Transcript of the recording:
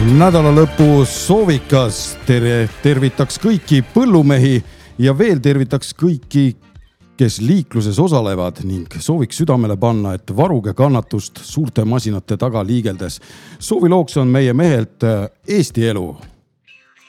Nädalalõpu soovikas tervitaks kõiki põllumehi ja veel tervitaks kõiki, kes liikluses osalevad ning sooviks südamele panna, et varuge kannatust suurte masinate taga liigeldes. Soovilooks on meie mehelt Eesti elu.